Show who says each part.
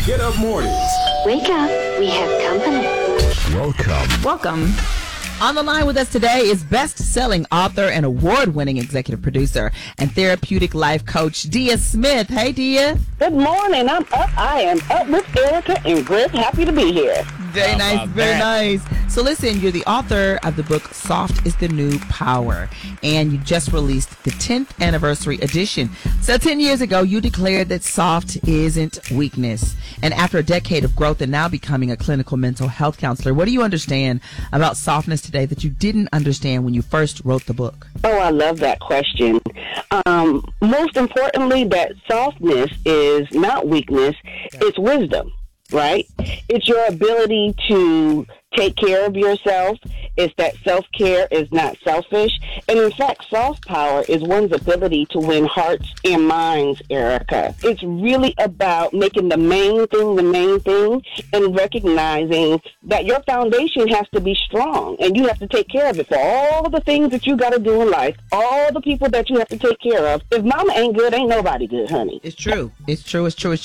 Speaker 1: Get Up Mornings.
Speaker 2: Wake up, we have company.
Speaker 3: Welcome. On the line with us today is best-selling author and award-winning executive producer and therapeutic life coach, Dia Smith. Hey, Dia.
Speaker 4: Good morning. I'm up. I am up with Erica and Griff. Happy to be here.
Speaker 3: Very nice, very nice. So listen, you're the author of the book Soft is the New Power, and you just released the 10th anniversary edition. So 10 years ago, you declared that soft isn't weakness. And after a decade of growth and now becoming a clinical mental health counselor, what do you understand about softness today that you didn't understand when you first wrote the book?
Speaker 4: Oh, I love that question. Most importantly, that softness is not weakness, it's wisdom, right? It's your ability to take care of yourself. It's that self-care is not selfish. And in fact, soft power is one's ability to win hearts and minds, Erica. It's really about making the main thing and recognizing that your foundation has to be strong and you have to take care of it for all the things that you got to do in life, all the people that you have to take care of. If mama ain't good, ain't nobody good, honey.
Speaker 3: It's true. It's true.